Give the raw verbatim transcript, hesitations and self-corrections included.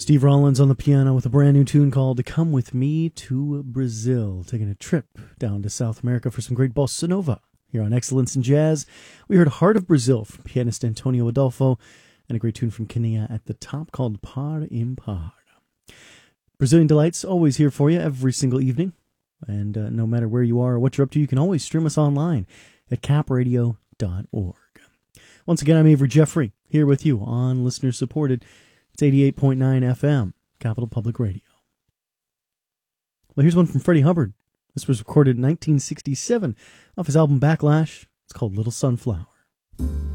Steve Rollins on the piano with a brand new tune called Come With Me to Brazil, taking a trip down to South America for some great bossa nova. Here on Excellence in Jazz, we heard Heart of Brazil from pianist Antonio Adolfo, and a great tune from Kenya at the top called Par Impar. Brazilian Delights, always here for you every single evening. And uh, no matter where you are or what you're up to, you can always stream us online at cap radio dot org. Once again, I'm Avery Jeffrey, here with you on listener-supported. It's eighty-eight point nine F M, Capital Public Radio. Well, here's one from Freddie Hubbard. This was recorded in nineteen sixty-seven off his album Backlash. It's called Little Sunflower.